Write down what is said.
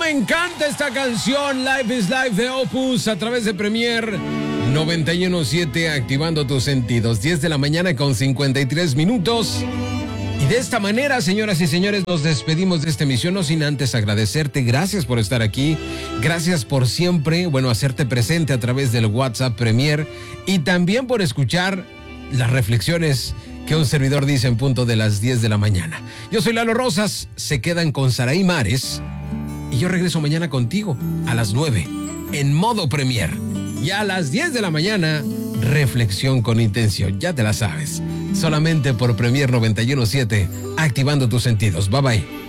me encanta esta canción, Life is Life de Opus, a través de Premier 91.7, activando tus sentidos. 10 de la mañana con 53 minutos. Y de esta manera, señoras y señores, nos despedimos de esta emisión, no sin antes agradecerte. Gracias por estar aquí. Gracias por siempre, hacerte presente a través del WhatsApp Premier. Y también por escuchar las reflexiones que un servidor dice en punto de las 10 de la mañana. Yo soy Lalo Rosas, se quedan con Saraí Mares. Y yo regreso mañana contigo a las 9 en modo Premier. Y a las 10 de la mañana, reflexión con intención. Ya te la sabes. Solamente por Premier 91.7, activando tus sentidos. Bye bye.